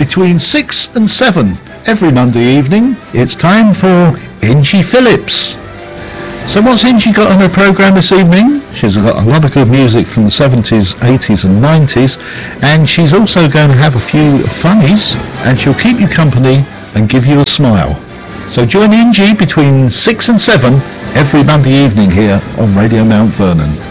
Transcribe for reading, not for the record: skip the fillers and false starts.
between 6 and 7 every Monday evening, it's time for Angie Phillips. So what's Angie got on her programme this evening? She's got a lot of good music from the 70s, 80s and 90s, and she's also going to have a few funnies, and she'll keep you company and give you a smile. So join Angie between 6 and 7 every Monday evening here on Radio Mount Vernon.